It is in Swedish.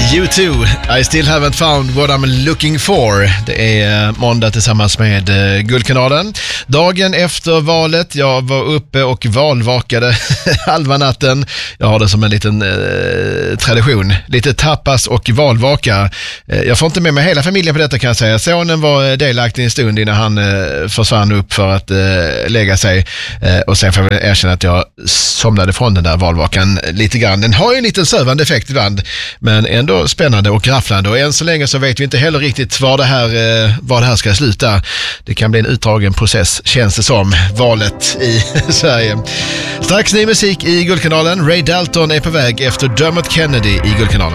U2, I still haven't found what I'm looking for. Det är måndag tillsammans med Guldkanalen. Dagen efter valet, jag var uppe och valvakade halva natten. Jag har det som en liten tradition. Lite tapas och valvaka. Jag får inte med mig hela familjen på detta, kan jag säga. Sonen var delaktig en stund innan han försvann upp för att lägga sig. Och sen får jag erkänna att jag somnade från den där valvakan lite grann. Den har ju en liten sövande effekt ibland, men ändå spännande och rafflande. Och än så länge så vet vi inte heller riktigt var det här ska sluta. Det kan bli en utdragen process, känns det som, valet i Sverige. Strax ny musik i Guldkanalen. Ray Dalton är på väg efter Dermot Kennedy i Guldkanalen.